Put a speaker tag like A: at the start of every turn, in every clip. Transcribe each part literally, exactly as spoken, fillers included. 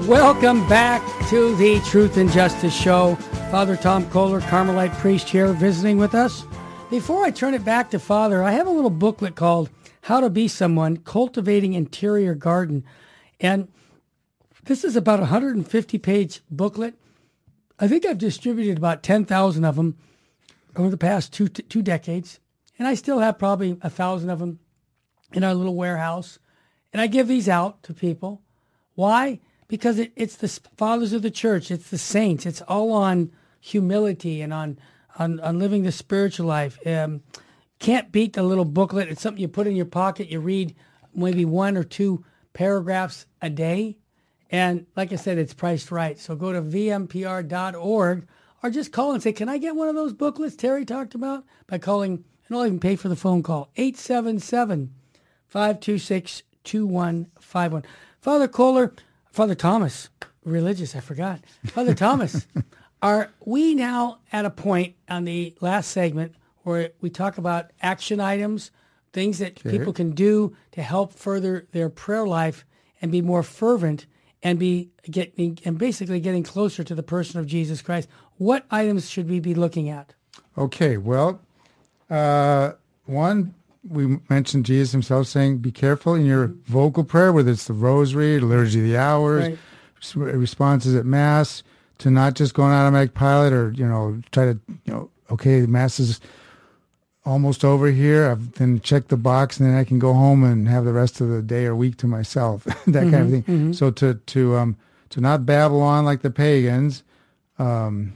A: Welcome back to the Truth and Justice Show. Father Tom Kohler, Carmelite priest here, visiting with us. Before I turn it back to Father, I have a little booklet called How to Be Someone, Cultivating Interior Garden. And this is about a one hundred fifty page booklet. I think I've distributed about ten thousand of them over the past two two decades. And I still have probably a thousand of them in our little warehouse. And I give these out to people. Why? Because it, it's the fathers of the church. It's the saints. It's all on humility and on, on, on living the spiritual life. Um, can't beat the little booklet. It's something you put in your pocket. You read maybe one or two paragraphs a day. And like I said, it's priced right. So go to v m p r dot org or just call and say, can I get one of those booklets Terry talked about? By calling, and I'll even pay for the phone call, eight seven seven, five two six, two one five one. Father Kohler, Father Thomas, religious, I forgot. Father Thomas, are we now at a point on the last segment where we talk about action items, things that
B: Okay.
A: people can do to help further their prayer life and be more fervent and be getting and basically getting closer to the person of Jesus Christ? What items should we be looking at?
B: Okay, well, uh, one, we mentioned Jesus himself saying, be careful in your vocal prayer, whether it's the rosary, the liturgy of the hours,
A: Right.
B: s- responses at Mass, to not just go on automatic pilot or, you know, try to, you know, okay, the Mass is almost over here. I've then check the box and then I can go home and have the rest of the day or week to myself, that kind of thing.
A: mhm.
B: So to, to, um, to not babble on like the pagans. Um,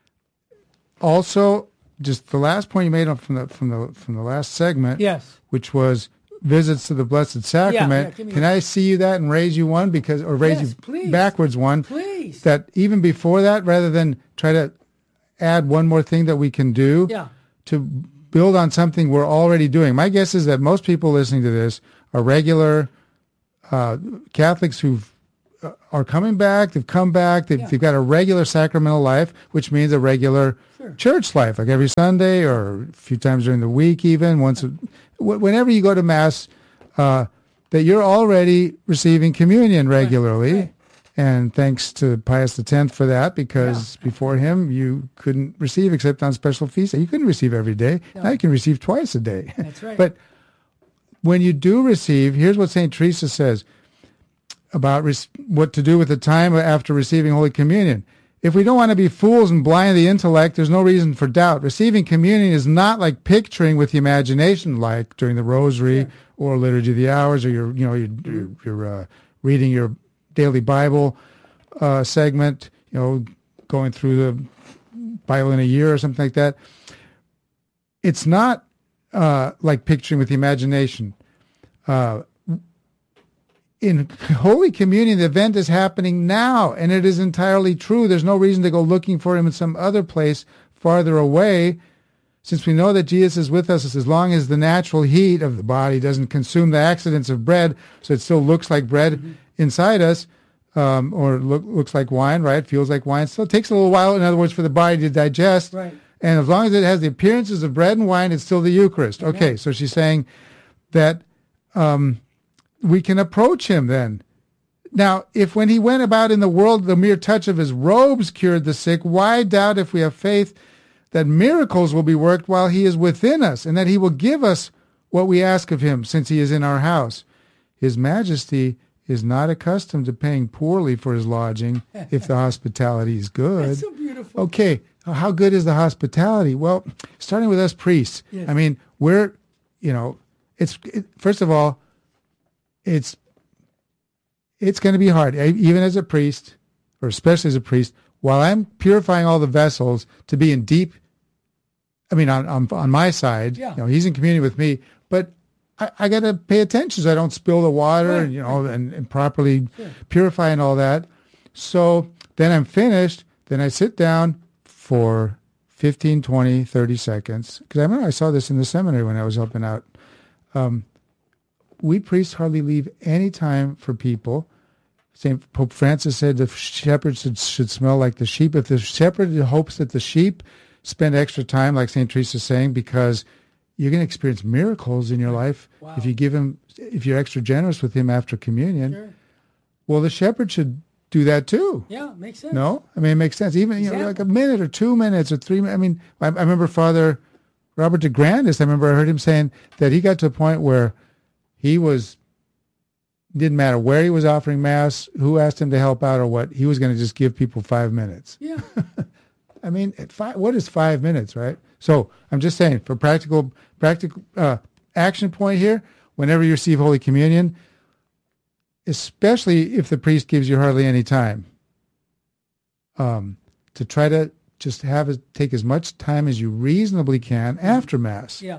B: also, just the last point you made up from the from the from the last segment,
A: Yes.
B: which was visits to the Blessed Sacrament.
A: yeah, give me
B: Can
A: a-
B: I see you that and raise you one because, or raise
A: Yes,
B: you
A: please.
B: backwards one?
A: Please.
B: That even before that, rather than try to add one more thing that we can do
A: Yeah.
B: to build on something we're already doing. My guess is that most people listening to this are regular uh, Catholics who are coming back. They've come back. They've,
A: Yeah.
B: they've got a regular sacramental life, which means a regular
A: Sure.
B: church life, like every Sunday or a few times during the week, even once. A, wh- whenever you go to Mass, uh, that you're already receiving communion regularly.
A: right.
B: And thanks to Pius X for that, because before him, you couldn't receive except on special feasts. You couldn't receive every day. Now you can receive twice a day.
A: That's right.
B: But when you do receive, here's what Saint Teresa says about res- what to do with the time after receiving Holy Communion. If we don't want to be fools and blind the intellect, there's no reason for doubt. Receiving communion is not like picturing with the imagination, like during the Rosary
A: Sure.
B: or Liturgy of the Hours, or you're, you know, you're, you're, you're uh, reading your daily Bible uh, segment, you know, going through the Bible in a year or something like that. It's not uh, like picturing with the imagination. Uh, in Holy Communion, the event is happening now, and it is entirely true. There's no reason to go looking for him in some other place farther away, since we know that Jesus is with us as long as the natural heat of the body doesn't consume the accidents of bread, so it still looks like bread mm-hmm. inside us, um, or look, looks like wine, right? Feels like wine. Still takes a little while, in other words, for the body to digest.
A: Right.
B: And as long as it has the appearances of bread and wine, it's still the Eucharist.
A: Amen.
B: Okay, so she's saying that um, we can approach him then. Now, if when he went about in the world, the mere touch of his robes cured the sick, why doubt if we have faith that miracles will be worked while he is within us, and that he will give us what we ask of him, since he is in our house? His Majesty is not accustomed to paying poorly for his lodging if the hospitality is good.
A: That's so beautiful.
B: Okay, how good is the hospitality? Well, starting with us priests.
A: Yes.
B: I mean, we're, you know, it's, it, first of all, it's, it's going to be hard, even as a priest, or especially as a priest, while I'm purifying all the vessels to be in deep, I mean, on on, on my side,
A: Yeah.
B: you know, he's in communion with me, but I, I got to pay attention so I don't spill the water,
A: Right,
B: and you know,
A: right.
B: and, and properly
A: Sure.
B: purify and all that. So then I'm finished. Then I sit down for fifteen, twenty, thirty seconds. Because I remember I saw this in the seminary when I was helping out. Um, we priests hardly leave any time for people. Saint Pope Francis said the shepherds should, should smell like the sheep. If the shepherd hopes that the sheep spend extra time, like Saint Teresa is saying, because you're going to experience miracles in your life
A: Wow.
B: if you give him, if you're extra generous with him after communion.
A: Sure.
B: Well, the shepherd should do that too.
A: Yeah, makes sense.
B: No? I mean, it makes sense. Even, you know, like a minute or two minutes or three minutes. I mean, I, I remember Father Robert DeGrandis, I remember I heard him saying that he got to a point where he was, didn't matter where he was offering Mass, who asked him to help out or what, he was going to just give people five minutes.
A: Yeah.
B: I mean, at five, what is five minutes, right? So I'm just saying, for practical practical uh, action point here, whenever you receive Holy Communion, especially if the priest gives you hardly any time, um, to try to just have it take as much time as you reasonably can after Mass.
A: Yeah.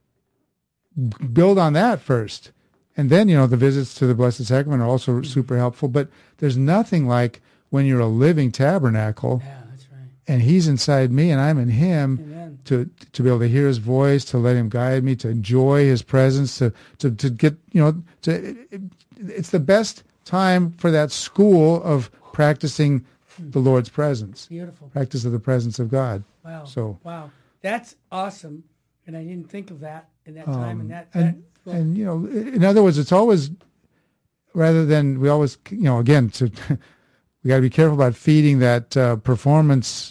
B: Build on that first. And then, you know, the visits to the Blessed Sacrament are also super helpful. But there's nothing like when you're a living tabernacle.
A: Yeah, that's right.
B: And he's inside me and I'm in him.
A: Amen.
B: to to be able to hear his voice, to let him guide me, to enjoy his presence, to to, to get, you know, to it, it's the best time for that school of practicing the Lord's presence.
A: Beautiful.
B: Practice of the presence of God.
A: Wow.
B: So
A: wow. That's awesome. And I didn't think of that in that time.
B: um,
A: And that,
B: and,
A: that well,
B: and, you know, in other words, it's always, rather than, we always, you know, again, to we got to be careful about feeding that uh, performance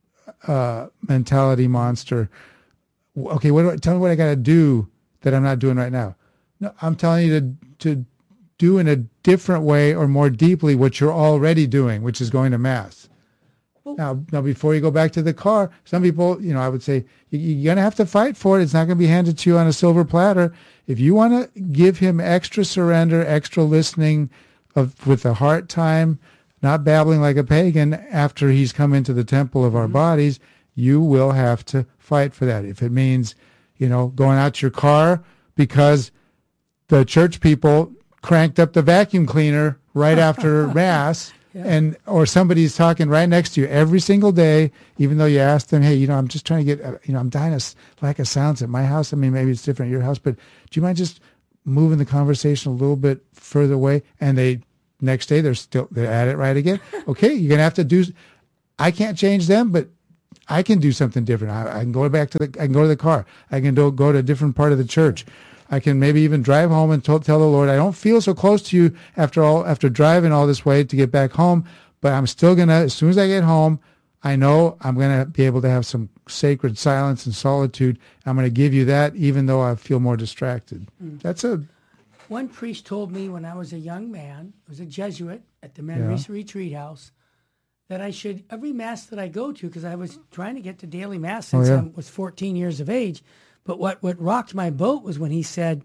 B: uh, mentality monster. Okay, what do I, tell me what I got to do that I'm not doing right now. No, I'm telling you to to do in a different way or more deeply what you're already doing, which is going to Mass.
A: Well,
B: Now, now, before you go back to the car, some people, you know, I would say, you, you're going to have to fight for it. It's not going to be handed to you on a silver platter. If you want to give him extra surrender, extra listening of with the heart time, not babbling like a pagan after he's come into the temple of our
A: mm-hmm.
B: bodies, you will have to fight for that. If it means, you know, going out to your car because the church people cranked up the vacuum cleaner right after Mass, yeah. and or somebody's talking right next to you every single day, even though you asked them, hey, you know, I'm just trying to get, uh, you know, I'm dying of lack of sounds at my house. I mean, maybe it's different at your house, but do you mind just moving the conversation a little bit further away? And they, next day, they're still, they're at it right again. Okay, you're going to have to do, I can't change them, but I can do something different. I, I can go back to the, I can go to the car. I can do, go to a different part of the church. I can maybe even drive home and tell, tell the Lord, I don't feel so close to you after all, after driving all this way to get back home, but I'm still going to, as soon as I get home, I know I'm going to be able to have some sacred silence and solitude. I'm going to give you that even though I feel more distracted. Mm. That's a...
A: One priest told me when I was a young man, I was a Jesuit at the Manresa yeah. Retreat House, that I should, every Mass that I go to, because I was trying to get to daily Mass since oh, yeah. I was fourteen years of age, but what, what rocked my boat was when he said,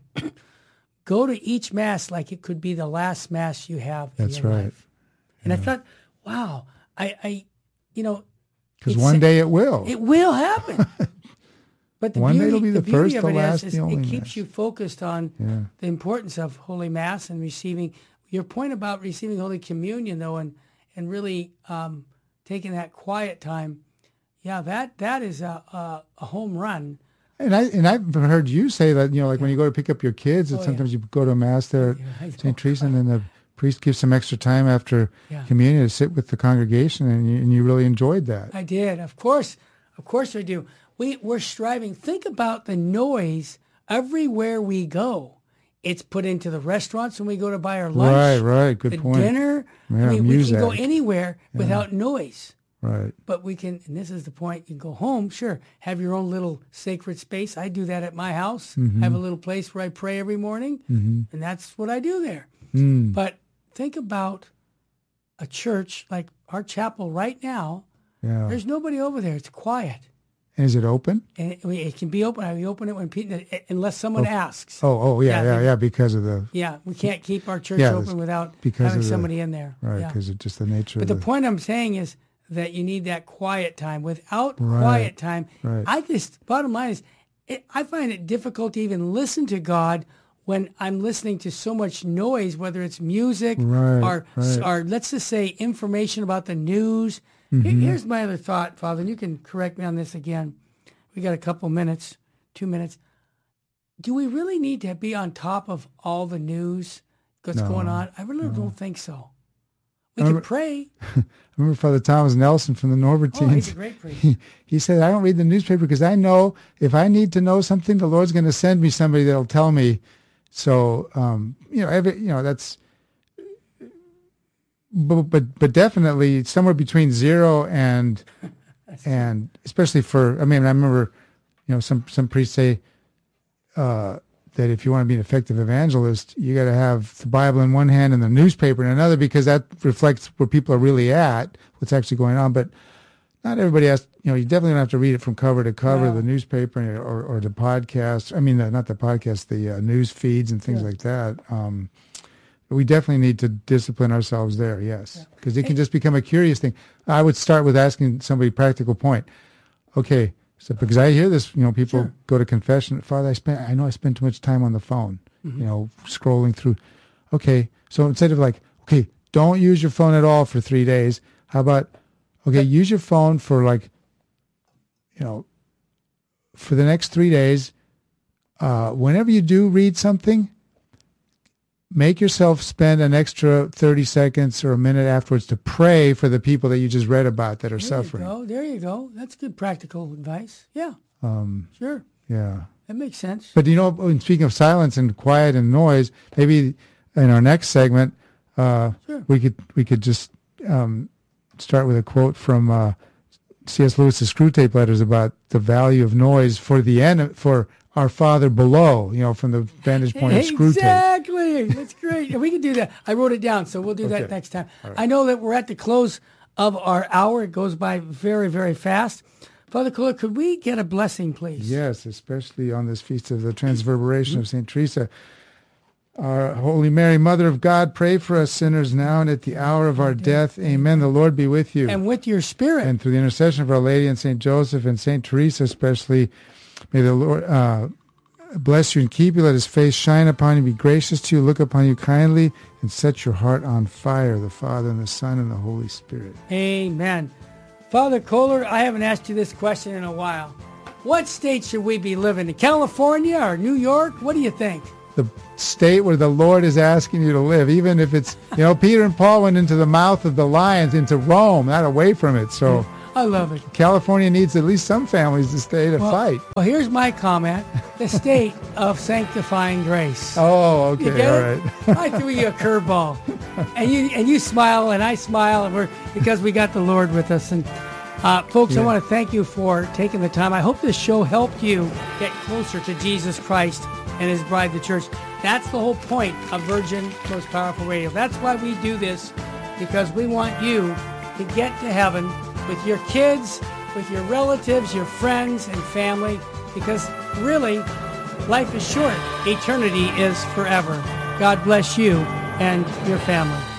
A: go to each Mass like it could be the last Mass you have in
B: That's
A: your
B: right.
A: life. And yeah. I thought, wow, I, I you know.
B: Because one day it will.
A: It will happen. But the
B: one
A: beauty,
B: day it'll be the,
A: the
B: first,
A: of
B: the
A: it
B: last,
A: is,
B: the
A: is
B: only
A: it keeps
B: Mass.
A: you focused on
B: yeah.
A: the importance of Holy Mass and receiving. Your point about receiving Holy Communion, though, and, and really um, taking that quiet time, yeah, that that is a, a, a home run.
B: And I and I've heard you say that, you know, like yeah. when you go to pick up your kids, that
A: oh,
B: sometimes
A: yeah.
B: you go to a Mass there
A: yeah,
B: at Saint Teresa, and then the priest gives some extra time after
A: yeah.
B: communion to sit with the congregation, and you, and you really enjoyed that.
A: I did, of course, of course I do. We we're striving. Think about the noise everywhere we go. It's put into the restaurants when we go to buy our lunch.
B: Right, right. Good
A: the
B: point.
A: Dinner.
B: Yeah,
A: I mean, we can
B: music.
A: go anywhere
B: Yeah.
A: without noise.
B: Right.
A: But we can, and this is the point, you can go home, sure, have your own little sacred space. I do that at my house.
B: Mm-hmm.
A: Have a little place where I pray every morning,
B: mm-hmm.
A: and that's what I do there.
B: Mm.
A: But think about a church like our chapel right now.
B: Yeah.
A: There's nobody over there. It's quiet.
B: And is it open?
A: And it, it can be open. I open it when people, unless someone
B: oh.
A: asks.
B: Oh, oh, yeah,
A: yeah,
B: yeah, yeah, because of the...
A: Yeah, we can't keep our church
B: yeah,
A: open without
B: because
A: having
B: of the,
A: somebody in there.
B: Right, because
A: yeah.
B: of just the nature
A: but
B: of
A: the... But the point I'm saying is that you need that quiet time. Without
B: right,
A: quiet time,
B: right.
A: I just, bottom line is, it, I find it difficult to even listen to God when I'm listening to so much noise, whether it's music
B: right,
A: or,
B: right.
A: or let's just say information about the news.
B: Mm-hmm.
A: Here's my other thought, Father, and you can correct me on this again. We got a couple minutes, two minutes. Do we really need to be on top of all the news that's
B: no,
A: going on? I really
B: no.
A: don't think so. We
B: remember,
A: can pray.
B: I remember Father Thomas Nelson from the Norbertines.
A: Oh, he's a great priest.
B: He, he said, I don't read the newspaper because I know if I need to know something, the Lord's going to send me somebody that'll tell me. So, um, you know, every, you know, that's, but, but but definitely somewhere between zero and and especially for I mean I remember you know some some priests say uh, that if you want to be an effective evangelist you got to have the Bible in one hand and the newspaper in another because that reflects where people are really at, what's actually going on. But not everybody has, you know, you definitely don't have to read it from cover to cover, no. the newspaper or, or the podcast. I mean, the, not the podcast, the uh, news feeds and things yeah. like that. Um, but we definitely need to discipline ourselves there, yes, because yeah. it can just become a curious thing. I would start with asking somebody a practical point. Okay, so because I hear this, you know, people sure. go to confession. Father, I spent, I know I spent too much time on the phone, mm-hmm. you know, scrolling through. Okay, so instead of like, okay, don't use your phone at all for three days. How about, okay, use your phone for like, you know, for the next three days. Uh, whenever you do read something, make yourself spend an extra thirty seconds or a minute afterwards to pray for the people that you just read about that are
A: there
B: suffering.
A: You go. There you go. That's good practical advice. Yeah.
B: Um,
A: sure.
B: Yeah.
A: That makes sense.
B: But, you know, speaking of silence and quiet and noise, maybe in our next segment, uh, sure. we could we could just um, start with a quote from uh, C S Lewis's Screw Tape Letters about the value of noise for the end for our Father below, you know, from the vantage point
A: exactly.
B: of Screw Tape.
A: Exactly. That's great. And we can do that. I wrote it down, so we'll do okay. that next time. Right. I know that we're at the close of our hour. It goes by very, very fast. Father Kohler, could we get a blessing, please?
B: Yes, especially on this feast of the Transverberation mm-hmm. of Saint Teresa. Our Holy Mary, Mother of God, pray for us sinners now and at the hour of our death. Amen. The Lord be with you.
A: And with your spirit.
B: And through the intercession of Our Lady and Saint Joseph and Saint Teresa especially, may the Lord uh, bless you and keep you. Let his face shine upon you, be gracious to you, look upon you kindly, and set your heart on fire, the Father and the Son and the Holy Spirit.
A: Amen. Father Kohler, I haven't asked you this question in a while. What state should we be living in? California or New York? What do you think?
B: The state where the Lord is asking you to live, even if it's, you know, Peter and Paul went into the mouth of the lions, into Rome, not away from it. So
A: I love it.
B: California needs at least some families to stay to
A: well,
B: fight.
A: Well, here's my comment. The state of sanctifying grace.
B: Oh, okay, all
A: it?
B: right.
A: I threw you a curveball. And you and you smile and I smile and we're because we got the Lord with us. And uh, folks, yeah. I want to thank you for taking the time. I hope this show helped you get closer to Jesus Christ and his bride, the church. That's the whole point of Virgin Most Powerful Radio. That's why we do this, because we want you to get to heaven with your kids, with your relatives, your friends, and family, because really, life is short. Eternity is forever. God bless you and your family.